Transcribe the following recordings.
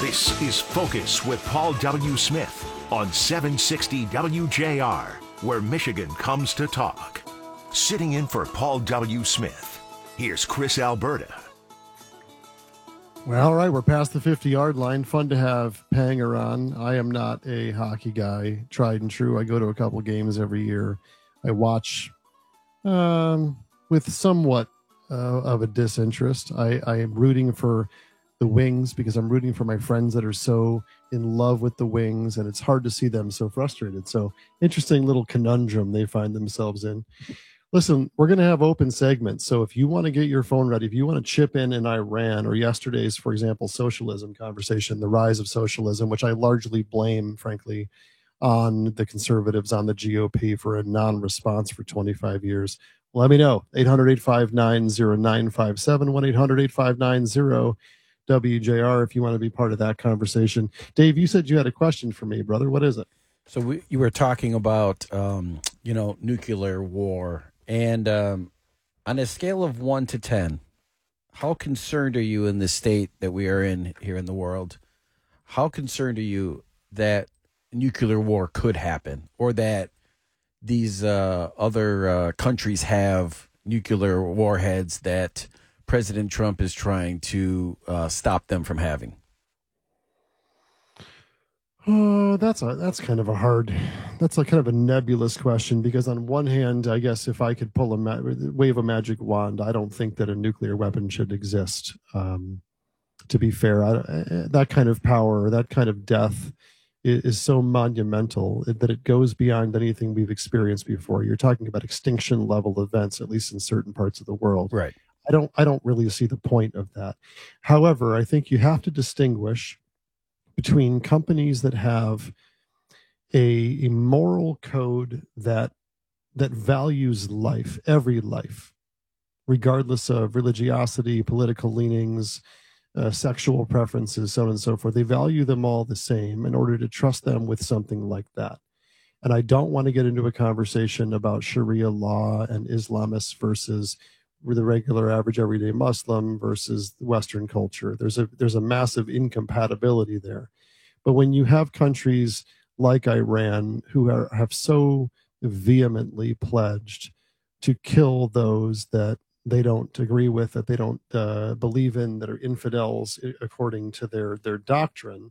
This is Focus with Paul W. Smith on 760 WJR, where Michigan comes to talk. Sitting in for Paul W. Smith, here's Chris Alberta. Well, all right, we're past the 50-yard line. Fun to have Panger on. I am not a hockey guy, tried and true. I go to a couple games every year. I watch with somewhat of a disinterest. I am rooting for the Wings because I'm rooting for my friends that are so in love with the Wings, and it's hard to see them so frustrated. So interesting little conundrum they find themselves in. Listen, we're going to have open segments. So if you want to get your phone ready, if you want to chip in Iran or yesterday's, for example, socialism conversation, the rise of socialism, which I largely blame, frankly, on the conservatives, on the GOP for a non-response for 25 years. Let me know. 800-859-0957, 1-800-859-WJR if you want to be part of that conversation. Dave, you said you had a question for me, brother. What is it? So you were talking about, nuclear war. And on a scale of 1 to 10, how concerned are you in the state that we are in here in the world? How concerned are you that nuclear war could happen, or that these other countries have nuclear warheads that President Trump is trying to stop them from having? Oh, that's kind of a nebulous question, because on one hand, I guess if I could wave a magic wand, I don't think that a nuclear weapon should exist. To be fair, that kind of power, that kind of death is so monumental that it goes beyond anything we've experienced before. You're talking about extinction level events, at least in certain parts of the world. Right. I don't really see the point of that. However, I think you have to distinguish between companies that have a moral code that values life, every life, regardless of religiosity, political leanings, sexual preferences, so on and so forth. They value them all the same in order to trust them with something like that. And I don't want to get into a conversation about Sharia law and Islamists versus the regular average everyday Muslim versus Western culture. There's a massive incompatibility there. But when you have countries like Iran who have so vehemently pledged to kill those that they don't agree with, that they don't believe in, that are infidels according to their doctrine,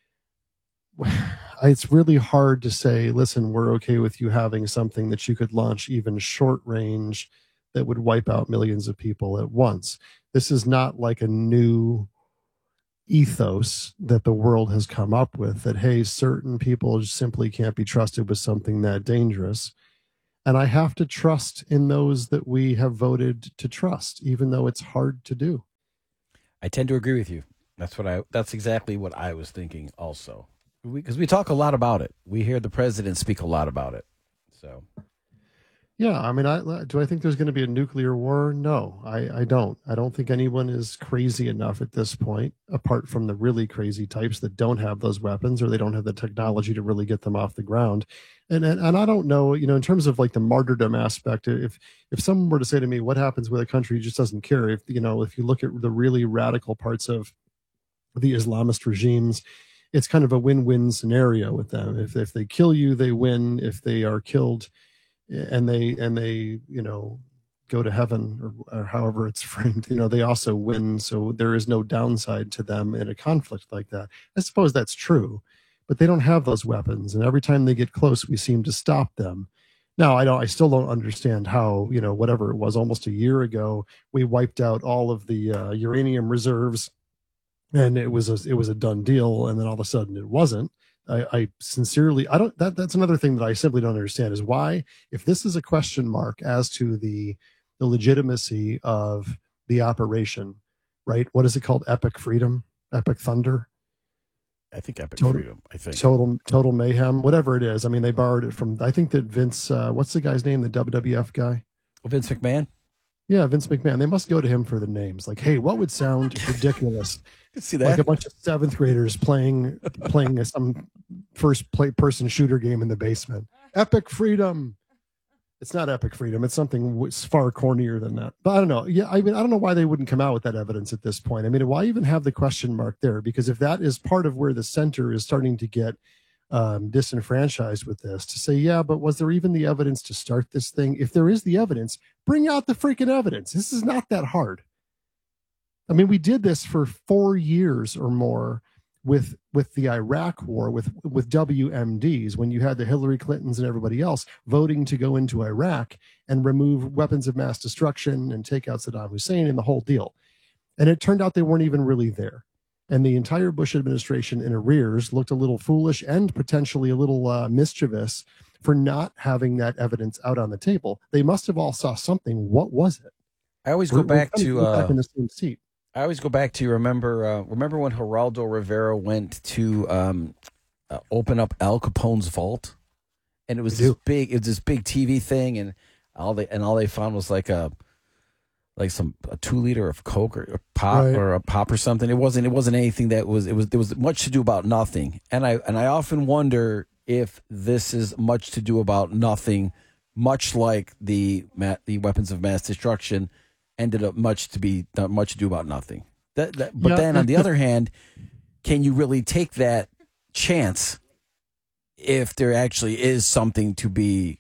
it's really hard to say, listen, we're okay with you having something that you could launch even short range that would wipe out millions of people at once. This is not like a new ethos that the world has come up with, that, hey, certain people simply can't be trusted with something that dangerous. And I have to trust in those that we have voted to trust, even though it's hard to do. I tend to agree with you. That's exactly what I was thinking also. Because we talk a lot about it. We hear the president speak a lot about it. So, yeah, I mean, do I think there's going to be a nuclear war? No, I don't. I don't think anyone is crazy enough at this point, apart from the really crazy types that don't have those weapons, or they don't have the technology to really get them off the ground. And I don't know, in terms of like the martyrdom aspect, if someone were to say to me, what happens with a country who just doesn't care? If you look at the really radical parts of the Islamist regimes, it's kind of a win-win scenario with them. If they kill you, they win. If they are killed and they go to heaven, or however it's framed, they also win. So there is no downside to them in a conflict like that. I suppose that's true, but they don't have those weapons, and every time they get close, we seem to stop them. Now, I still don't understand how, whatever it was, almost a year ago, we wiped out all of the uranium reserves, and it was a done deal, and then all of a sudden it wasn't. I sincerely, that's another thing that I simply don't understand, is why, if this is a question mark as to the legitimacy of the operation, right? What is it called? Epic Freedom? Epic Thunder? I think Epic Freedom. I think Total Mayhem, whatever it is. I mean, they borrowed it from, I think that Vince, what's the guy's name? The WWF guy? Vince McMahon? Yeah, Vince McMahon. They must go to him for the names. Like, hey, what would sound ridiculous? See that? Like a bunch of seventh graders playing some first person shooter game in the basement. Epic Freedom. It's not epic freedom. It's something far cornier than that. But I don't know. Yeah, I mean, I don't know why they wouldn't come out with that evidence at this point. I mean, why even have the question mark there? Because if that is part of where the center is starting to get disenfranchised with this, to say, yeah, but was there even the evidence to start this thing? If there is the evidence, bring out the freaking evidence. This is not that hard. I mean, we did this for 4 years or more with the Iraq war, with WMDs, when you had the Hillary Clintons and everybody else voting to go into Iraq and remove weapons of mass destruction and take out Saddam Hussein and the whole deal. And it turned out they weren't even really there. And the entire Bush administration in arrears looked a little foolish and potentially a little mischievous for not having that evidence out on the table. They must have all saw something. What was it? I always go back to back in the same seat. I always go back to remember when Geraldo Rivera went to open up Al Capone's vault, and it was this big TV thing, and all they found was like a 2-liter of Coke or pop, right, or a pop or something. It wasn't anything there was much to do about nothing, and I often wonder if this is much to do about nothing, much like the weapons of mass destruction ended up much to do about nothing. Then on the other hand, can you really take that chance if there actually is something to be,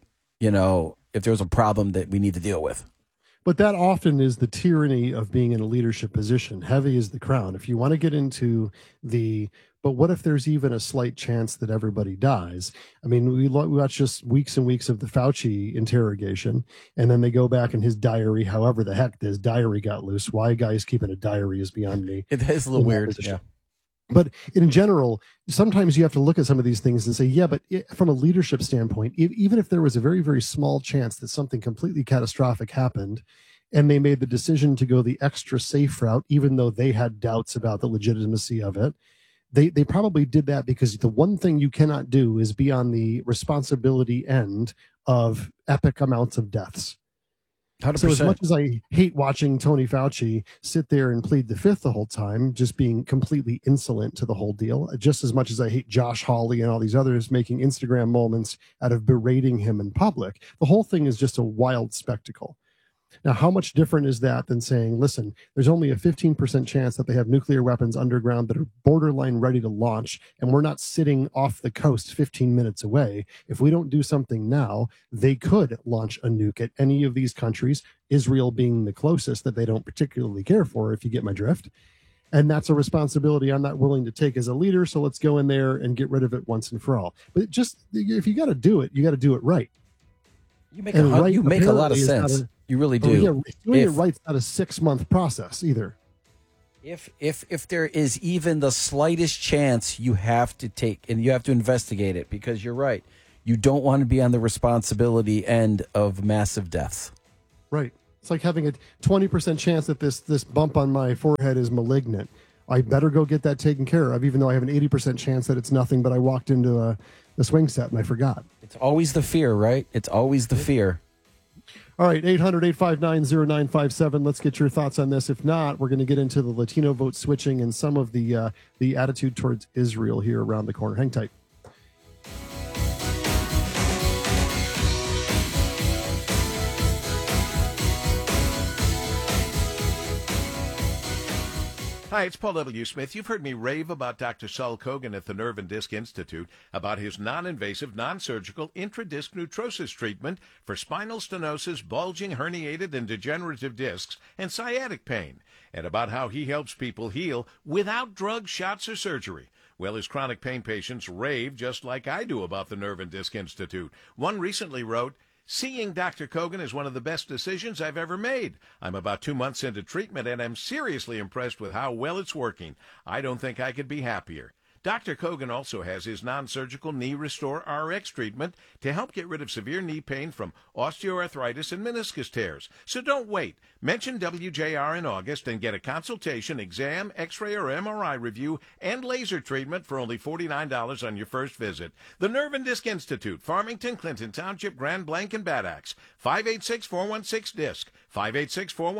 if there's a problem that we need to deal with? But that often is the tyranny of being in a leadership position. Heavy is the crown. If you want to get into but what if there's even a slight chance that everybody dies? I mean, we watch just weeks and weeks of the Fauci interrogation, and then they go back in his diary, however the heck his diary got loose. Why a guy is keeping a diary is beyond me. It is a little weird, yeah. But in general, sometimes you have to look at some of these things and say, yeah, but from a leadership standpoint, even if there was a very, very small chance that something completely catastrophic happened, and they made the decision to go the extra safe route, even though they had doubts about the legitimacy of it, they probably did that because the one thing you cannot do is be on the responsibility end of epic amounts of deaths. 100%. So as much as I hate watching Tony Fauci sit there and plead the fifth the whole time, just being completely insolent to the whole deal, just as much as I hate Josh Hawley and all these others making Instagram moments out of berating him in public, the whole thing is just a wild spectacle. Now, how much different is that than saying, listen, there's only a 15% chance that they have nuclear weapons underground that are borderline ready to launch, and we're not sitting off the coast 15 minutes away. If we don't do something now, they could launch a nuke at any of these countries, Israel being the closest that they don't particularly care for, if you get my drift. And that's a responsibility I'm not willing to take as a leader, so let's go in there and get rid of it once and for all. But just, if you got to do it, you got to do it right. You make a lot of sense. You really do. Doing it right's not a 6-month process either. If there is even the slightest chance, you have to take and you have to investigate it, because you're right. You don't want to be on the responsibility end of massive deaths. Right. It's like having a 20% chance that this bump on my forehead is malignant. I better go get that taken care of, even though I have an 80% chance that it's nothing, but I walked into the swing set and I forgot. It's always the fear, right? It's always the fear. All right, 800-859-0957. Let's get your thoughts on this. If not, we're going to get into the Latino vote switching and some of the attitude towards Israel here around the corner. Hang tight. Hi, it's Paul W. Smith. You've heard me rave about Dr. Saul Kogan at the Nerve and Disc Institute about his non-invasive, non-surgical intradisc neutrosis treatment for spinal stenosis, bulging, herniated, and degenerative discs, and sciatic pain, and about how he helps people heal without drugs, shots, or surgery. Well, his chronic pain patients rave just like I do about the Nerve and Disc Institute. One recently wrote, "Seeing Dr. Kogan is one of the best decisions I've ever made. I'm about 2 months into treatment, and I'm seriously impressed with how well it's working. I don't think I could be happier." Dr. Kogan also has his non-surgical Knee Restore RX treatment to help get rid of severe knee pain from osteoarthritis and meniscus tears. So don't wait. Mention WJR in August and get a consultation, exam, x-ray, or MRI review, and laser treatment for only $49 on your first visit. The Nerve and Disc Institute, Farmington, Clinton Township, Grand Blanc, and Bad Axe. 586-416-DISC.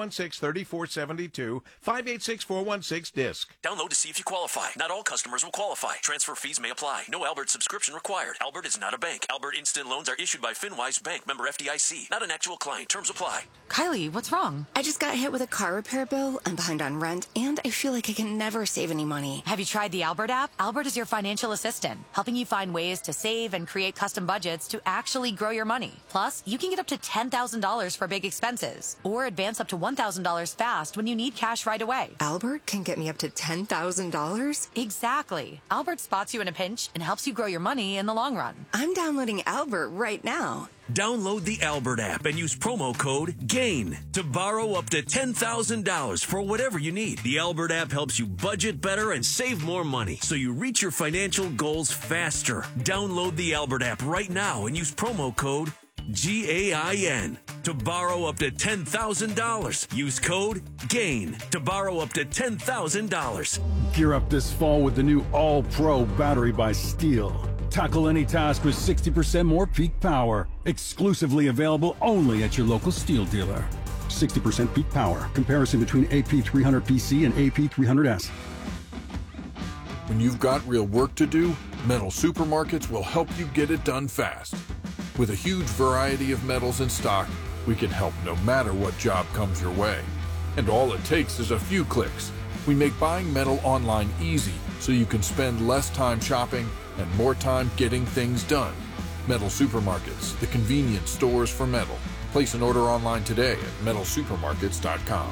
586-416-3472. 586-416-DISC. Download to see if you qualify. Not all customers will qualify. qualify. Transfer fees may apply. No Albert subscription required. Albert is not a bank. Albert Instant Loans are issued by FinWise Bank, member FDIC. Not an actual client. Terms apply. Kylie, what's wrong? I just got hit with a car repair bill. I'm behind on rent, and I feel like I can never save any money. Have you tried the Albert app? Albert is your financial assistant, helping you find ways to save and create custom budgets to actually grow your money. Plus, you can get up to $10,000 for big expenses, or advance up to $1,000 fast when you need cash right away. Albert can get me up to $10,000? Exactly. Albert spots you in a pinch and helps you grow your money in the long run. I'm downloading Albert right now. Download the Albert app and use promo code GAIN to borrow up to $10,000 for whatever you need. The Albert app helps you budget better and save more money so you reach your financial goals faster. Download the Albert app right now and use promo code GAIN to borrow up to $10,000. Use code GAIN to borrow up to $10,000. Gear up this fall with the new All-Pro battery by Steel. Tackle any task with 60% more peak power. Exclusively available only at your local Steel dealer. 60% peak power. Comparison between AP300PC and AP300S. When you've got real work to do, Metal Supermarkets will help you get it done fast. With a huge variety of metals in stock, we can help no matter what job comes your way. And all it takes is a few clicks. We make buying metal online easy so you can spend less time shopping and more time getting things done. Metal Supermarkets, the convenience stores for metal. Place an order online today at metalsupermarkets.com.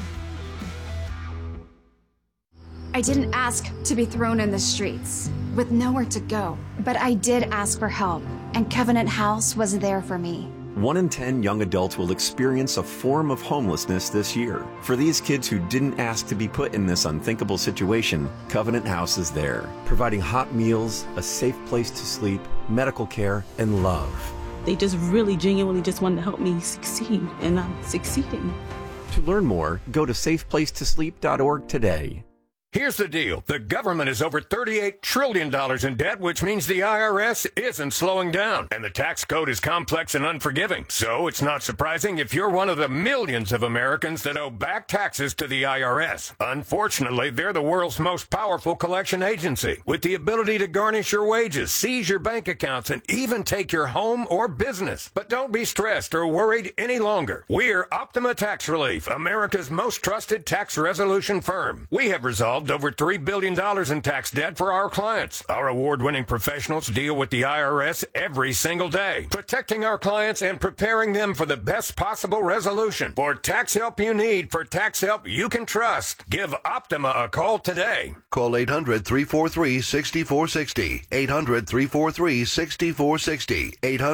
I didn't ask to be thrown in the streets with nowhere to go, but I did ask for help, and Covenant House was there for me. 1 in 10 young adults will experience a form of homelessness this year. For these kids who didn't ask to be put in this unthinkable situation, Covenant House is there, providing hot meals, a safe place to sleep, medical care, and love. They just really genuinely just wanted to help me succeed, and I'm succeeding. To learn more, go to safeplacetosleep.org today. Here's the deal. The government is over $38 trillion in debt, which means the IRS isn't slowing down. And the tax code is complex and unforgiving. So it's not surprising if you're one of the millions of Americans that owe back taxes to the IRS. Unfortunately, they're the world's most powerful collection agency, with the ability to garnish your wages, seize your bank accounts, and even take your home or business. But don't be stressed or worried any longer. We're Optima Tax Relief, America's most trusted tax resolution firm. We have resolved over $3 billion in tax debt for our clients. Our award-winning professionals deal with the IRS every single day, protecting our clients and preparing them for the best possible resolution. For tax help you need, for tax help you can trust, give Optima a call today. Call 800-343-6460. 800-343-6460.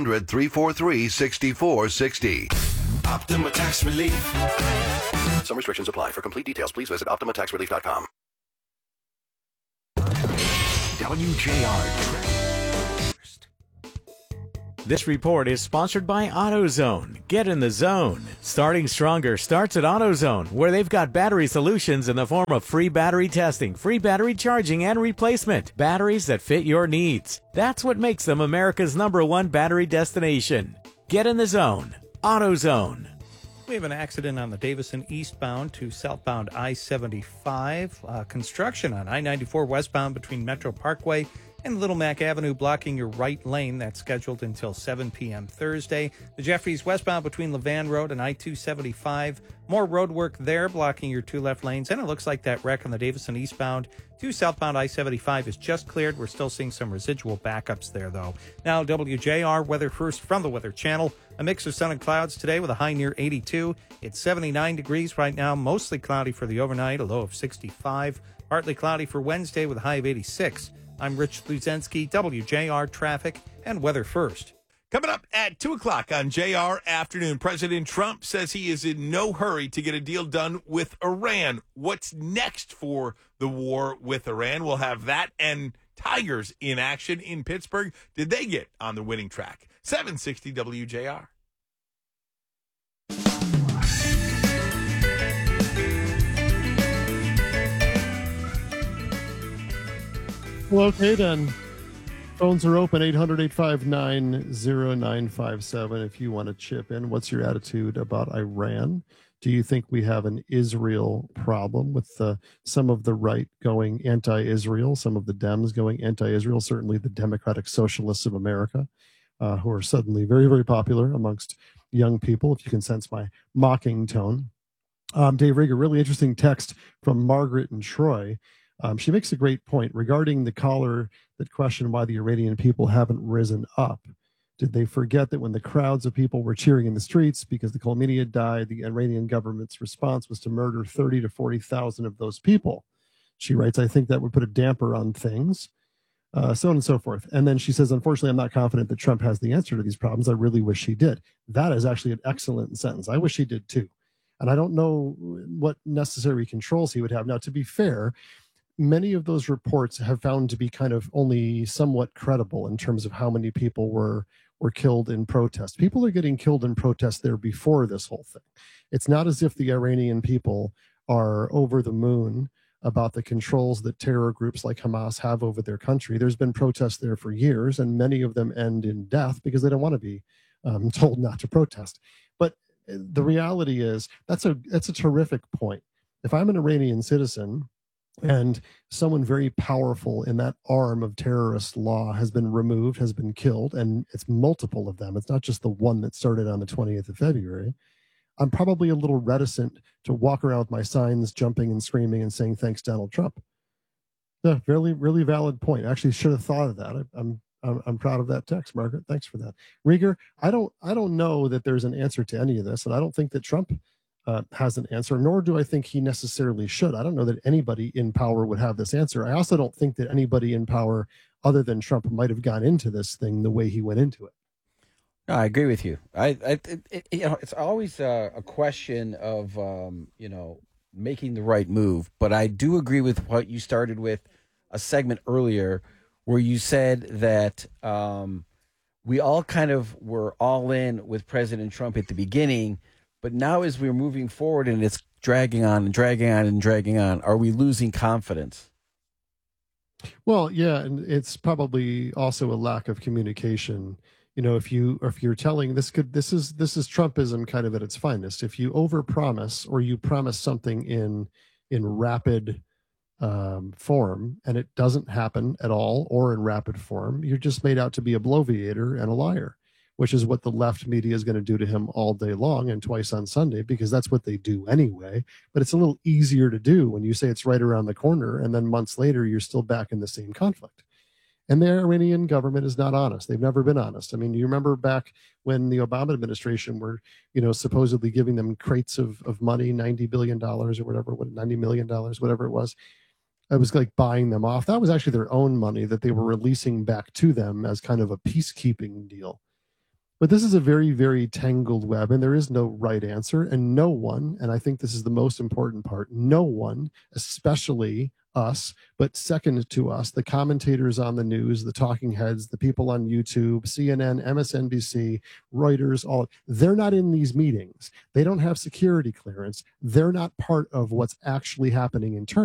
800-343-6460. Optima Tax Relief. Some restrictions apply. For complete details, please visit OptimaTaxRelief.com. WJR. This report is sponsored by AutoZone. Get in the zone. Starting stronger starts at AutoZone, where they've got battery solutions in the form of free battery testing, free battery charging, and replacement. Batteries that fit your needs. That's what makes them America's #1 battery destination. Get in the zone. AutoZone. We have an accident on the Davison eastbound to southbound I-75. Construction on I-94 westbound between Metro Parkway and Little Mac Avenue blocking your right lane. That's scheduled until 7 p.m. Thursday. The Jeffries westbound between Levan Road and I-275. More road work there blocking your two left lanes. And it looks like that wreck on the Davison eastbound to southbound I-75 is just cleared. We're still seeing some residual backups there, though. Now, WJR weather first from the Weather Channel. A mix of sun and clouds today with a high near 82. It's 79 degrees right now, mostly cloudy for the overnight, a low of 65. Partly cloudy for Wednesday with a high of 86. I'm Rich Luzensky, WJR Traffic and Weather First. Coming up at 2 o'clock on JR Afternoon, President Trump says he is in no hurry to get a deal done with Iran. What's next for the war with Iran? We'll have that and Tigers in action in Pittsburgh. Did they get on the winning track? 760 WJR. Well, okay then. Phones are open, 800-859-0957 if you want to chip in. What's your attitude about Iran? Do you think we have an Israel problem with some of the right going anti-Israel, some of the Dems going anti-Israel, certainly the Democratic Socialists of America, who are suddenly very, very popular amongst young people, if you can sense my mocking tone. Dave Rieger, really interesting text from Margaret and Troy. She makes a great point regarding the caller that questioned why the Iranian people haven't risen up. Did they forget that when the crowds of people were cheering in the streets because the Khomeini had died, the Iranian government's response was to murder 30 to 40,000 of those people? She writes, I think that would put a damper on things, so on and so forth. And then she says, unfortunately, I'm not confident that Trump has the answer to these problems. I really wish he did. That is actually an excellent sentence. I wish he did too. And I don't know what necessary controls he would have. Now, to be fair, many of those reports have found to be kind of only somewhat credible in terms of how many people were killed in protest. People are getting killed in protest there before this whole thing. It's not as if the Iranian people are over the moon about the controls that terror groups like Hamas have over their country. There's been protests there for years, and many of them end in death because they don't want to be told not to protest. But the reality is that's a terrific point. If I'm an Iranian citizen and someone very powerful in that arm of terrorist law has been removed, has been killed, and it's multiple of them, it's not just the one that started on the 20th of February, I'm probably a little reticent to walk around with my signs jumping and screaming and saying, thanks, Donald Trump. Yeah, really, really valid point. I actually should have thought of that. I'm proud of that text, Margaret. Thanks for that. Rieger, I don't know that there's an answer to any of this, and I don't think that Trump has an answer, nor do I think he necessarily should. I don't know that anybody in power would have this answer. I also don't think that anybody in power other than Trump might have gone into this thing the way he went into it. No, I agree with you. It's always a question of making the right move. But I do agree with what you started with a segment earlier, where you said that we all kind of were all in with President Trump at the beginning, but now as we're moving forward and it's dragging on and dragging on and dragging on, are we losing confidence? Well, yeah, and it's probably also a lack of communication. You know, if you're telling this is Trumpism kind of at its finest. If you overpromise or you promise something in rapid form and it doesn't happen at all or in rapid form, you're just made out to be a bloviator and a liar, which is what the left media is going to do to him all day long and twice on Sunday, because that's what they do anyway. But it's a little easier to do when you say it's right around the corner and then months later you're still back in the same conflict. And the Iranian government is not honest. They've never been honest. I mean, you remember back when the Obama administration were, supposedly giving them crates of money, $90 billion or whatever, $90 million, whatever it was. It was like buying them off. That was actually their own money that they were releasing back to them as kind of a peacekeeping deal. But this is a very, very tangled web, and there is no right answer. And no one, and I think this is the most important part, no one, especially us, but second to us, the commentators on the news, the talking heads, the people on YouTube, CNN, MSNBC, Reuters, all, they're not in these meetings. They don't have security clearance. They're not part of what's actually happening internally.